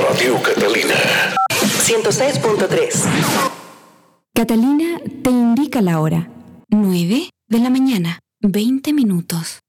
Radio Catalina 106.3. Catalina te indica la hora. 9 de la mañana, 20 minutos.